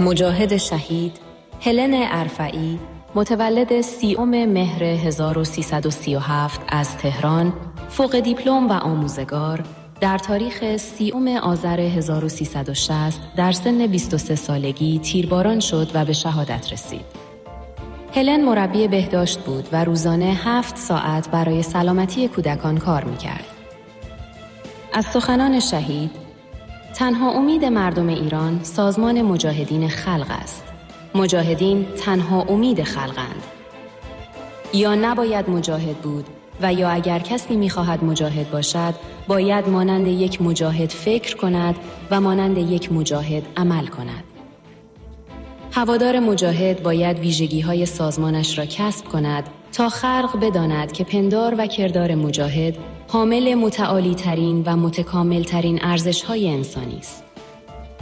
مجاهد شهید هلن ارفعی، متولد 30 مهر 1337 از تهران، فوق دیپلم و آموزگار، در تاریخ 30 آذر 1360 در سن 23 سالگی تیرباران شد و به شهادت رسید. هلن مربی بهداشت بود و روزانه 7 ساعت برای سلامتی کودکان کار می‌کرد. از سخنان شهید: تنها امید مردم ایران سازمان مجاهدین خلق است. مجاهدین تنها امید خلقند. یا نباید مجاهد بود و یا اگر کسی می‌خواهد مجاهد باشد، باید مانند یک مجاهد فکر کند و مانند یک مجاهد عمل کند. هوادار مجاهد باید ویژگی‌های سازمانش را کسب کند تا خلق بداند که پندار و کردار مجاهد حامل متعالی‌ترین و متکامل‌ترین ارزش‌های انسانی است.